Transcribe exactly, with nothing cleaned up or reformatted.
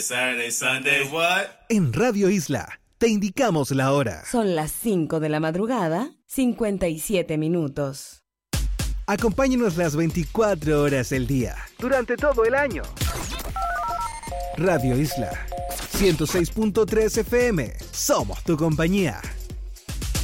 Saturday, Sunday, what? En Radio Isla te indicamos la hora. Son las cinco de la madrugada, cincuenta y siete minutos. Acompáñanos las veinticuatro horas del día, durante todo el año. Radio Isla, ciento seis punto tres F M. Somos tu compañía.